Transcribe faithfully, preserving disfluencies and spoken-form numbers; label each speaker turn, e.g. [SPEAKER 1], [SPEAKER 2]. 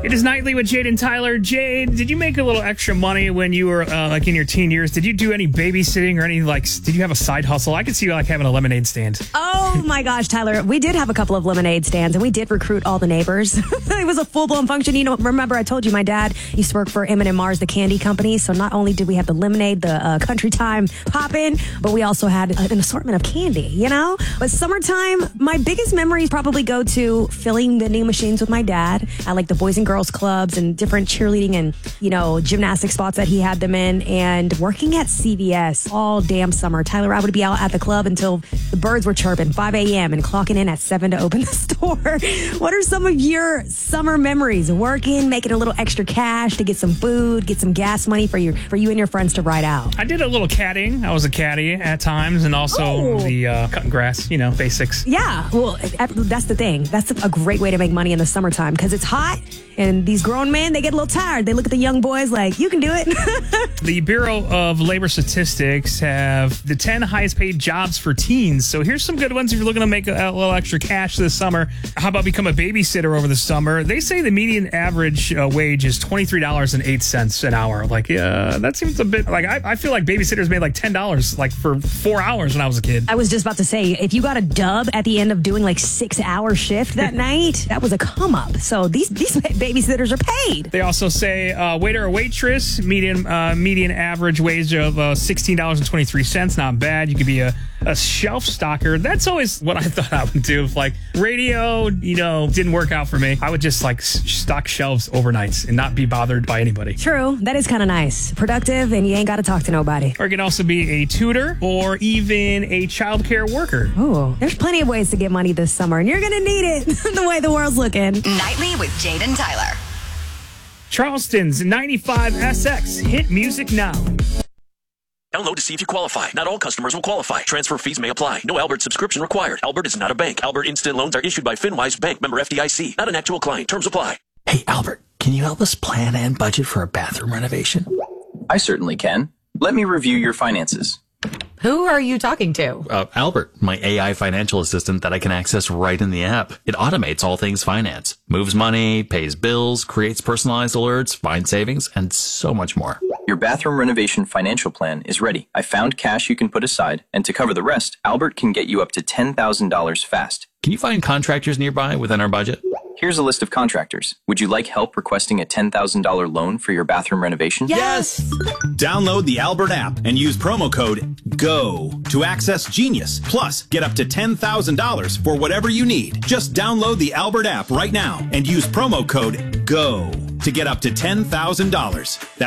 [SPEAKER 1] It is Nightly with Jade and Tyler. Jade, did you make a little extra money when you were uh, like in your teen years? Did you do any babysitting or any like? Did you have a side hustle? I could see you like having a lemonade stand.
[SPEAKER 2] Oh my gosh, Tyler, we did have a couple of lemonade stands, and we did recruit all the neighbors. It was a full blown function. You know, remember I told you my dad used to work for M and M Mars, the candy company. So not only did we have the lemonade, the uh, country time poppin', but we also had an assortment of candy. You know, but summertime, my biggest memories probably go to filling vending machines with my dad at like the Boys and Girls Clubs and different cheerleading and, you know, gymnastic spots that he had them in, and working at C V S all damn summer. Tyler, I would be out at the club until the birds were chirping, five a.m. and clocking in at seven to open the store. What are some of your summer memories? Working, making a little extra cash to get some food, get some gas money for your for you and your friends to ride out.
[SPEAKER 1] I did a little caddying. I was a caddy at times, and also
[SPEAKER 2] Oh.
[SPEAKER 1] the uh, cutting grass, you know, basics.
[SPEAKER 2] Yeah, well, that's the thing. That's a great way to make money in the summertime because it's hot, and these grown men, they get a little tired. They look at the young boys like, you can do it.
[SPEAKER 1] The Bureau of Labor Statistics have the ten highest paid jobs for teens. So here's some good ones if you're looking to make a, a little extra cash this summer. How about become a babysitter over the summer? They say the median average uh, wage is twenty-three dollars and eight cents an hour. Like, yeah, that seems a bit like I, I feel like babysitters made like ten dollars like for four hours when I was a kid.
[SPEAKER 2] I was just about to say, if you got a dub at the end of doing like six hour shift that night, that was a come up. So these these babysitters are paid.
[SPEAKER 1] They also say uh, waiter or waitress, median uh, median average wage of uh, sixteen dollars and twenty-three cents. Not bad. You could be a, a shelf stocker. That's always what I thought I would do. If like radio, you know, didn't work out for me, I would just like s- stock shelves overnights and not be bothered by anybody.
[SPEAKER 2] True. That is kind of nice. Productive, and you ain't got to talk to nobody.
[SPEAKER 1] Or it can also be a tutor or even a childcare worker.
[SPEAKER 2] Oh, there's plenty of ways to get money this summer, and you're going to need it the way the world's looking.
[SPEAKER 3] Nightly with Jade and Tyler.
[SPEAKER 1] Charleston's ninety-five S X. Hit music now.
[SPEAKER 4] Download to see if you qualify. Not all customers will qualify. Transfer fees may apply. No Albert subscription required. Albert is not a bank. Albert Instant Loans are issued by FinWise Bank, member F D I C. Not an actual client. Terms apply.
[SPEAKER 5] Hey, Albert, can you help us plan and budget for a bathroom renovation?
[SPEAKER 6] I certainly can. Let me review your finances.
[SPEAKER 7] Who are you talking to?
[SPEAKER 5] Uh, Albert, my A I financial assistant that I can access right in the app. It automates all things finance, moves money, pays bills, creates personalized alerts, finds savings, and so much more.
[SPEAKER 6] Your bathroom renovation financial plan is ready. I found cash you can put aside, and to cover the rest, Albert can get you up to ten thousand dollars fast.
[SPEAKER 5] Can you find contractors nearby within our budget?
[SPEAKER 6] Here's a list of contractors. Would you like help requesting a ten thousand dollars loan for your bathroom renovation?
[SPEAKER 7] Yes!
[SPEAKER 8] Download the Albert app and use promo code GO to access Genius. Plus, get up to ten thousand dollars for whatever you need. Just download the Albert app right now and use promo code GO to get up to ten thousand dollars.